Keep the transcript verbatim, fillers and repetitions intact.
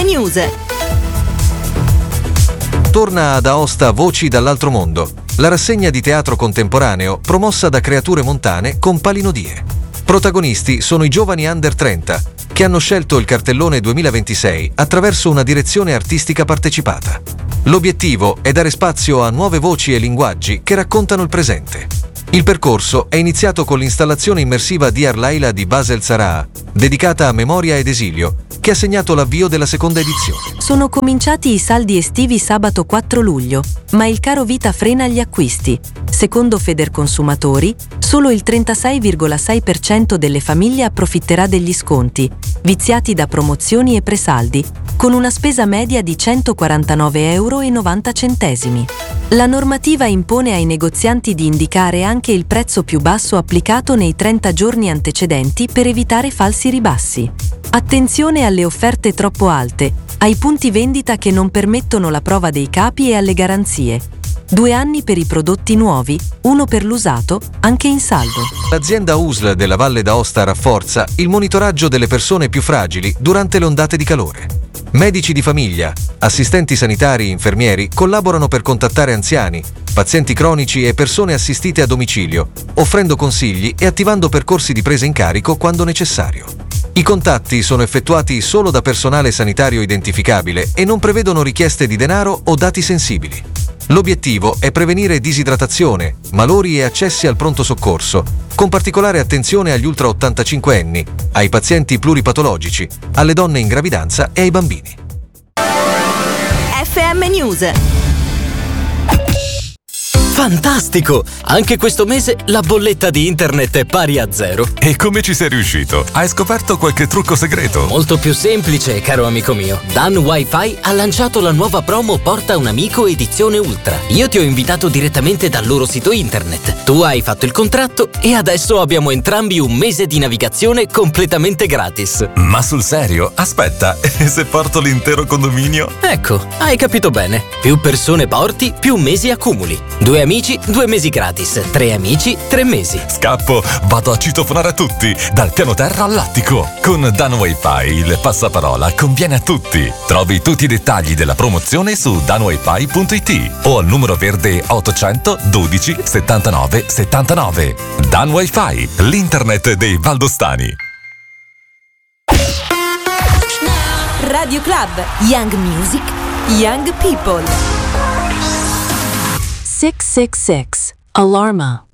News. Torna ad Aosta Voci dall'altro mondo, la rassegna di teatro contemporaneo promossa da Creature Montane con Palinodie. Protagonisti sono i giovani under trenta, che hanno scelto il cartellone duemilaventisei attraverso una direzione artistica partecipata. L'obiettivo è dare spazio a nuove voci e linguaggi che raccontano il presente. Il percorso è iniziato con l'installazione immersiva di Arlaila di Basel Sarah, dedicata a memoria ed esilio, che ha segnato l'avvio della seconda edizione. Sono cominciati i saldi estivi sabato quattro luglio, ma il caro vita frena gli acquisti. Secondo Federconsumatori, solo il trentasei virgola sei per cento delle famiglie approfitterà degli sconti, viziati da promozioni e presaldi, con una spesa media di centoquarantanove euro e novanta centesimi. La normativa impone ai negozianti di indicare anche il prezzo più basso applicato nei trenta giorni antecedenti per evitare falsi ribassi. Attenzione alle offerte troppo alte, ai punti vendita che non permettono la prova dei capi e alle garanzie. Due anni per i prodotti nuovi, uno per l'usato, anche in saldo. L'azienda U S L della Valle d'Aosta rafforza il monitoraggio delle persone più fragili durante le ondate di calore. Medici di famiglia, assistenti sanitari e infermieri collaborano per contattare anziani, pazienti cronici e persone assistite a domicilio, offrendo consigli e attivando percorsi di presa in carico quando necessario. I contatti sono effettuati solo da personale sanitario identificabile e non prevedono richieste di denaro o dati sensibili. L'obiettivo è prevenire disidratazione, malori e accessi al pronto soccorso, con particolare attenzione agli ultra ottantacinquenni, ai pazienti pluripatologici, alle donne in gravidanza e ai bambini. F M News. Fantastico! Anche questo mese la bolletta di internet è pari a zero. E come ci sei riuscito? Hai scoperto qualche trucco segreto? Molto più semplice, caro amico mio. Dan Wi-Fi ha lanciato la nuova promo Porta un amico edizione Ultra. Io ti ho invitato direttamente dal loro sito internet. Tu hai fatto il contratto e adesso abbiamo entrambi un mese di navigazione completamente gratis. Ma sul serio? Aspetta, e se porto l'intero condominio? Ecco, hai capito bene. Più persone porti, più mesi accumuli. Due amici, due mesi gratis. Tre amici, tre mesi. Scappo, vado a citofonare a tutti, dal piano terra all'attico. Con Dan Wi-Fi il passaparola conviene a tutti. Trovi tutti i dettagli della promozione su dan wifi punto it o al numero verde ottocento dodici settantanove settantanove. Dan Wi-Fi, l'internet dei valdostani. Radio Club, Young Music, Young People. six six six. Alarma.